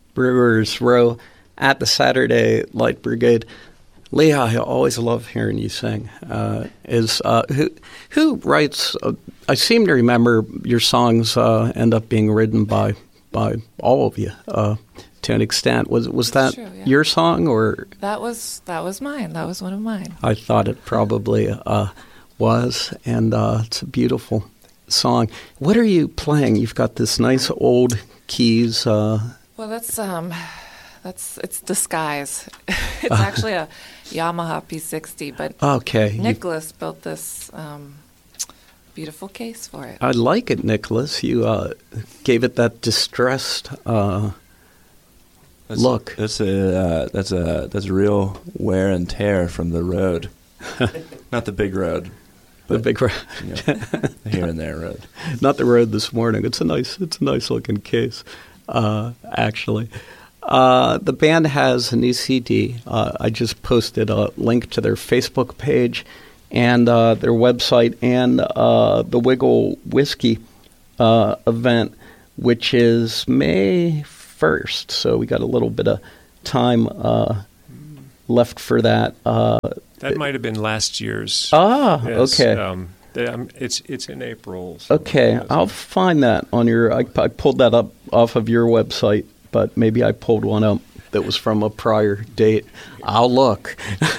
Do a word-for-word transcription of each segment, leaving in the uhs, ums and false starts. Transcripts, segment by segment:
Brewers Row at the Saturday Light Brigade. Leah, I always love hearing you sing. Uh, is uh, who who writes? Uh, I seem to remember your songs uh, end up being written by by all of you uh, to an extent. Was was that true, yeah. your song or That was that was mine. That was one of mine. I thought it probably uh, was, and uh, it's a beautiful song. What are you playing? You've got this nice old keys. Uh, Well, that's um, that's it's Disguise. It's actually a Yamaha P sixty, but okay, you- Nicholas built this um, beautiful case for it. I like it, Nicholas. You uh, gave it that distressed uh, That's, look. That's a uh, that's a that's a real wear and tear from the road, not the big road, The but, big, ro- you know, the here and there road. not the road this morning. It's a nice, it's a nice looking case, uh, actually. Uh, the band has a new C D. Uh, I just posted a link to their Facebook page and uh, their website and uh, the Wiggle Whiskey uh, event, which is May first. So we got a little bit of time uh, left for that. Uh, That might have been last year's. ah, Yes, okay. Um, they, um, it's it's in April. so- Okay, yes. I'll find that on your. I, I pulled that up off of your website, but maybe I pulled one up that was from a prior date. I'll look.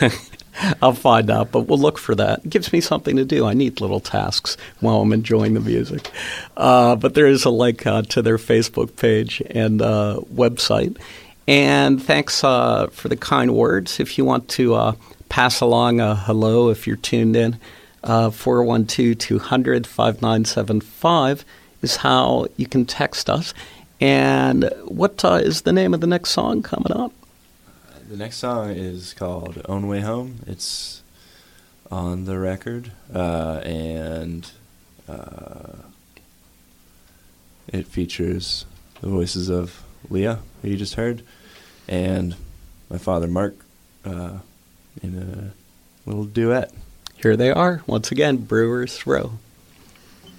I'll find out, but we'll look for that. It gives me something to do. I need little tasks while I'm enjoying the music. Uh, but there is a link uh, to their Facebook page and uh, website. And thanks uh, for the kind words. If you want to uh, pass along a hello if you're tuned in, uh, four one two, two hundred, five nine seven five is how you can text us. And what uh, is the name of the next song coming up? The next song is called "Own Way Home." It's on the record, uh, and uh, it features the voices of Leah, who you just heard, and my father, Mark, uh, in a little duet. Here they are, once again, Brewers Row.